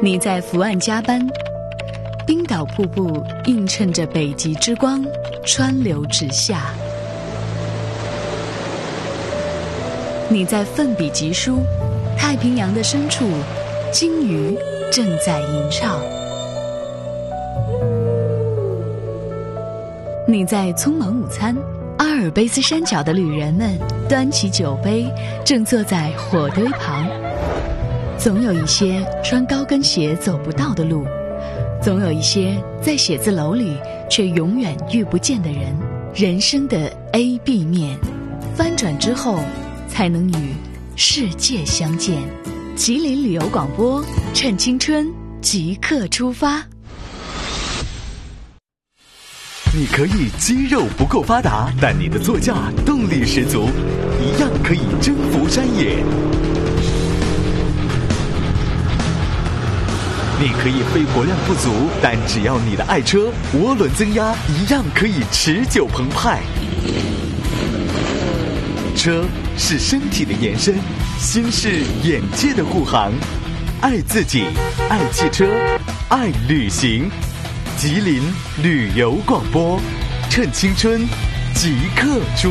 你在伏案加班，冰岛瀑布映衬着北极之光，川流直下。你在奋笔疾书，太平洋的深处，鲸鱼正在吟唱。你在匆忙午餐，阿尔卑斯山脚的旅人们端起酒杯，正坐在火堆旁。总有一些穿高跟鞋走不到的路，总有一些在写字楼里却永远遇不见的人。人生的 A、B 面，翻转之后才能与世界相见。吉林旅游广播，趁青春即刻出发。 你可以肌肉不够发达，但你的座驾动力十足，一样可以征服山野。你可以肺活量不足，但只要你的爱车涡轮增压，一样可以持久澎湃。车是身体的延伸，心是眼界的护航。爱自己，爱汽车，爱旅行。吉林旅游广播，趁青春即刻出